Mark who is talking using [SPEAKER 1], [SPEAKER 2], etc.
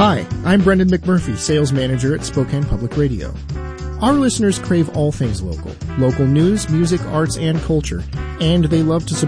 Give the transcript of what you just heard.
[SPEAKER 1] Hi, I'm Brendan McMurphy, Sales Manager at Spokane Public Radio. Our listeners crave all things local news, music, arts, and culture, and they love to support